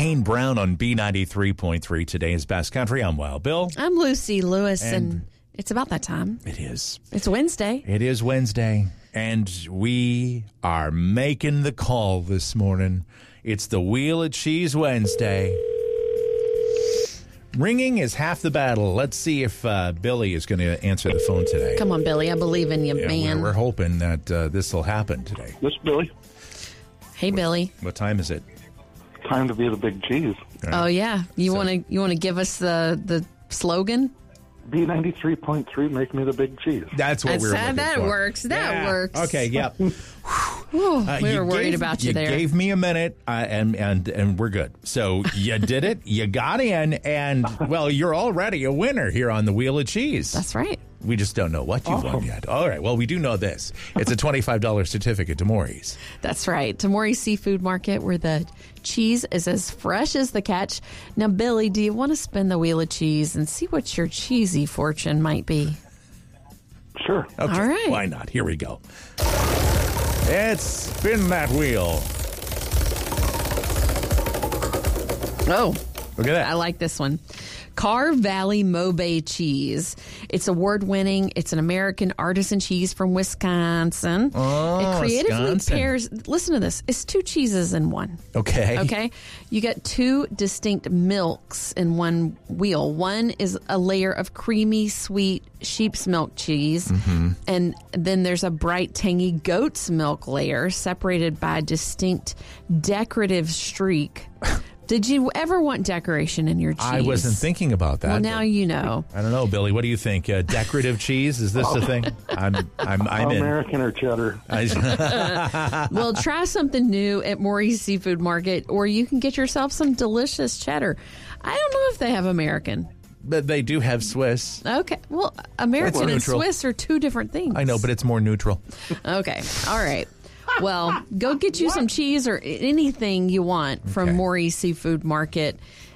Kane Brown on B93.3. Today's Best Country. I'm Wild Bill. I'm Lucy Lewis, and it's about that time. It is. It's Wednesday. It is Wednesday, and we are making the call this morning. It's the Wheel of Cheese Wednesday. Ringing is half the battle. Let's see if Billy is going to answer the phone today. Come on, Billy. I believe in you, man. We're hoping that this will happen today. This is Billy. Hey, Billy. What time is it? Time to be the big cheese. Oh, yeah. You want to give us the slogan? B93.3, make me the big cheese. That's what we're looking for. That works. That works. Okay, yep. We were worried about you there. You gave me a minute, and we're good. So you did it. You got in, and, well, you're already a winner here on the Wheel of Cheese. That's right. We just don't know what you've won yet. All right, well, we do know this. It's a $25 certificate to Maury's. That's right. To Maury's Seafood Market, where the cheese is as fresh as the catch. Now, Billy, do you want to spin the Wheel of Cheese and see what your cheesy fortune might be? Sure. Okay, all right. Why not? Here we go. Let's spin that wheel. Oh, look at that. I like this one. Carr Valley Mobay cheese. It's award-winning. It's an American artisan cheese from Wisconsin. Oh, it creatively Wisconsin. pairs. Listen to this. It's two cheeses in one. Okay. Okay. You got two distinct milks in one wheel. One is a layer of creamy, sweet sheep's milk cheese, and then there's a bright, tangy goat's milk layer separated by a distinct decorative streak. Did you ever want decoration in your cheese? I wasn't thinking about that. Well, now you know. I don't know, Billy. What do you think? Decorative cheese? Is this the thing? I'm in. American or cheddar? Well, try something new at Maury's Seafood Market, or you can get yourself some delicious cheddar. I don't know if they have American. But they do have Swiss. Okay. Well, American and Swiss are two different things. I know, but it's more neutral. Okay. All right. Well, go get you some cheese or anything you want from Maury's Seafood Market.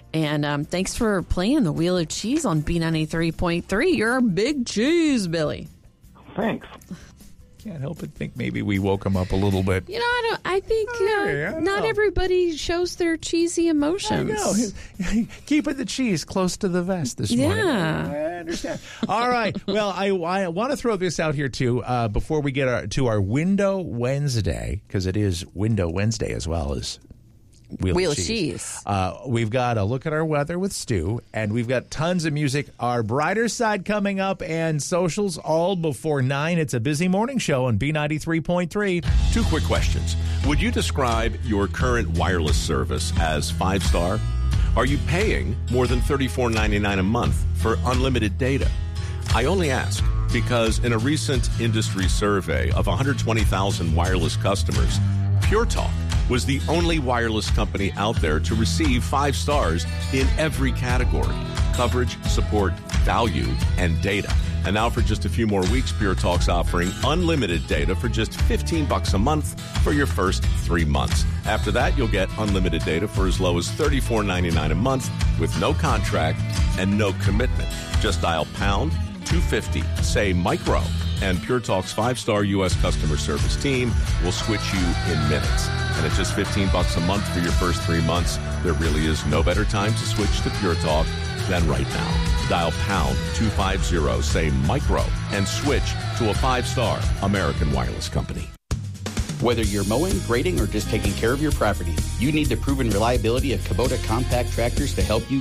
And thanks for playing the Wheel of Cheese on B93.3. You're a big cheese, Billy. Thanks. Can't help but think maybe we woke him up a little bit. You know, I think not everybody shows their cheesy emotions. I know. Keeping the cheese close to the vest this morning. I understand. All right. Well, I want to throw this out here, too, before we get to our Window Wednesday, because it is Window Wednesday as well as Wheel of Cheese. We've got a look at our weather with Stu, and we've got tons of music. Our brighter side coming up and socials all before 9. It's a busy morning show on B93.3. 2 quick questions. Would you describe your current wireless service as 5-star? Are you paying more than $34.99 a month for unlimited data? I only ask because in a recent industry survey of 120,000 wireless customers, Pure Talk was the only wireless company out there to receive 5 stars in every category: coverage, support, value, and data. And now for just a few more weeks, Pure Talk's offering unlimited data for just $15 a month for your first 3 months. After that, you'll get unlimited data for as low as $34.99 a month with no contract and no commitment. Just dial pound 250, say micro, and Pure Talk's 5-star U.S. customer service team will switch you in minutes. And at just $15 a month for your first 3 months, there really is no better time to switch to Pure Talk than right now. Dial pound 250, say micro, and switch to a 5-star American wireless company. Whether you're mowing, grading, or just taking care of your property, you need the proven reliability of Kubota compact tractors to help you